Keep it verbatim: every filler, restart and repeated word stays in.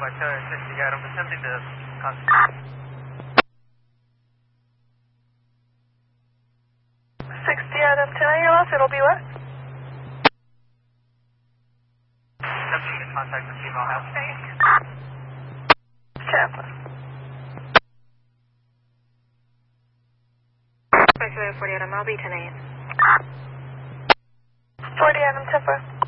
by Tower sixty, got him attempting to contact. sixty Adam ten, your loss, it'll be what? Attempting to contact the female house. Chaplain. forty Adam, I'll be ten eight. forty Adam ten four.